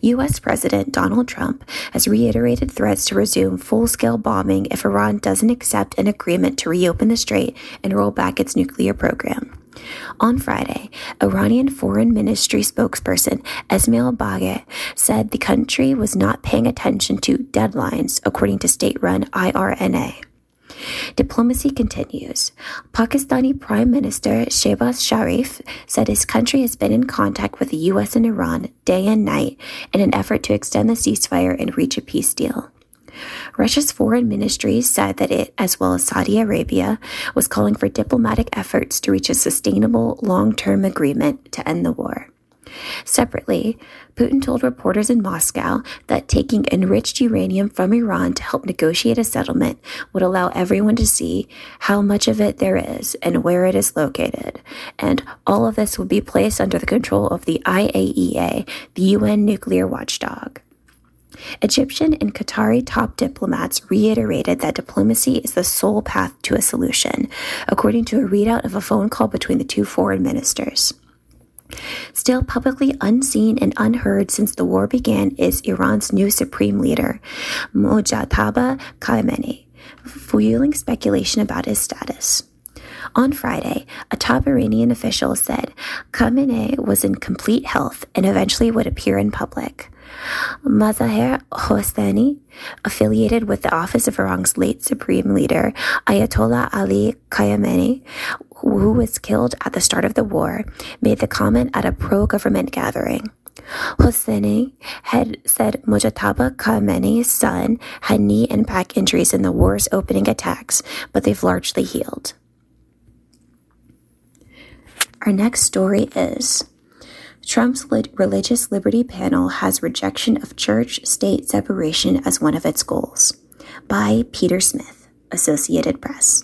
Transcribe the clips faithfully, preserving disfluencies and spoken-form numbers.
U S President Donald Trump has reiterated threats to resume full-scale bombing if Iran doesn't accept an agreement to reopen the strait and roll back its nuclear program. On Friday, Iranian Foreign Ministry spokesperson Esmail Bageh said the country was not paying attention to deadlines, according to state-run I R N A. Diplomacy continues. Pakistani Prime Minister Shehbaz Sharif said his country has been in contact with the U S and Iran day and night in an effort to extend the ceasefire and reach a peace deal. Russia's foreign ministry said that it, as well as Saudi Arabia, was calling for diplomatic efforts to reach a sustainable, long-term agreement to end the war. Separately, Putin told reporters in Moscow that taking enriched uranium from Iran to help negotiate a settlement would allow everyone to see how much of it there is and where it is located, and all of this would be placed under the control of the I A E A, the U N nuclear watchdog. Egyptian and Qatari top diplomats reiterated that diplomacy is the sole path to a solution, according to a readout of a phone call between the two foreign ministers. Still publicly unseen and unheard since the war began is Iran's new supreme leader, Mojtaba Khamenei, fueling speculation about his status. On Friday, a top Iranian official said Khamenei was in complete health and eventually would appear in public. Mazahir Hosseini, affiliated with the office of Iran's late supreme leader, Ayatollah Ali Khamenei, who was killed at the start of the war, made the comment at a pro-government gathering. Hosseini had said Mojtaba Khamenei's son had knee and back injuries in the war's opening attacks, but they've largely healed. Our next story is Trump's Religious Liberty Panel has rejection of church-state separation as one of its goals. By Peter Smith, Associated Press.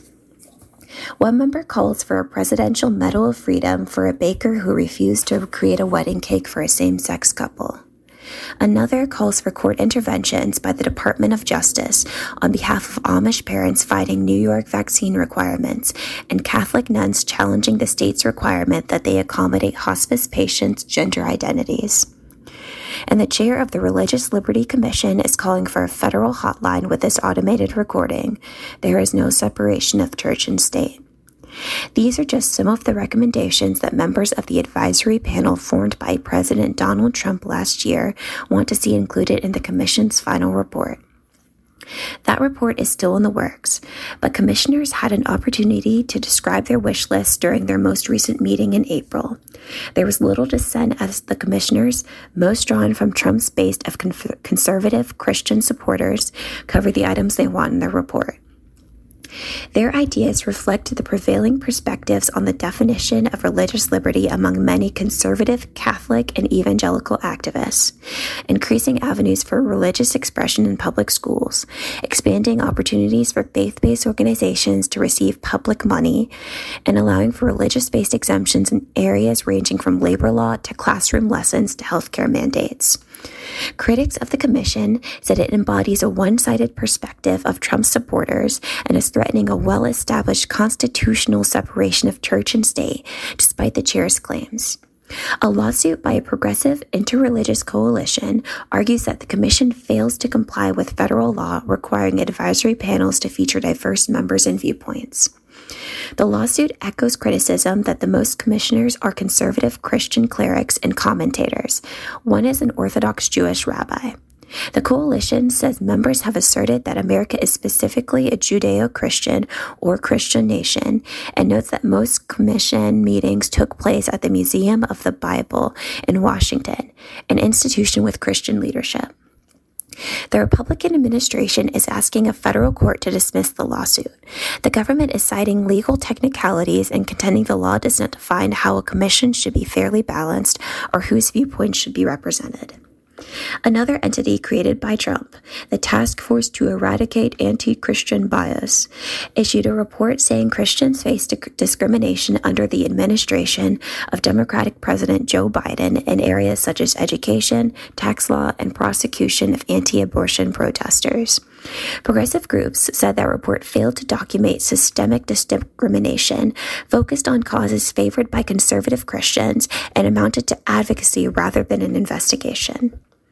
One member calls for a Presidential Medal of Freedom for a baker who refused to create a wedding cake for a same-sex couple. Another calls for court interventions by the Department of Justice on behalf of Amish parents fighting New York vaccine requirements and Catholic nuns challenging the state's requirement that they accommodate hospice patients' gender identities. And the chair of the Religious Liberty Commission is calling for a federal hotline with this automated recording. There is no separation of church and state. These are just some of the recommendations that members of the advisory panel formed by President Donald Trump last year want to see included in the commission's final report. That report is still in the works, but commissioners had an opportunity to describe their wish list during their most recent meeting in April. There was little dissent as the commissioners, most drawn from Trump's base of conservative Christian supporters, covered the items they want in their report. Their ideas reflect the prevailing perspectives on the definition of religious liberty among many conservative, Catholic, and evangelical activists, increasing avenues for religious expression in public schools, expanding opportunities for faith-based organizations to receive public money, and allowing for religious-based exemptions in areas ranging from labor law to classroom lessons to healthcare mandates. Critics of the commission said it embodies a one-sided perspective of Trump's supporters and is threatening a well-established constitutional separation of church and state, despite the chair's claims. A lawsuit by a progressive interreligious coalition argues that the commission fails to comply with federal law requiring advisory panels to feature diverse members and viewpoints. The lawsuit echoes criticism that the most commissioners are conservative Christian clerics and commentators. One is an Orthodox Jewish rabbi. The coalition says members have asserted that America is specifically a Judeo-Christian or Christian nation, and notes that most commission meetings took place at the Museum of the Bible in Washington, an institution with Christian leadership. The Republican administration is asking a federal court to dismiss the lawsuit. The government is citing legal technicalities and contending the law does not define how a commission should be fairly balanced or whose viewpoints should be represented. Another entity created by Trump, the Task Force to Eradicate Anti-Christian Bias, issued a report saying Christians face discrimination under the administration of Democratic President Joe Biden in areas such as education, tax law, and prosecution of anti-abortion protesters. Progressive groups said that report failed to document systemic discrimination, focused on causes favored by conservative Christians, and amounted to advocacy rather than an investigation.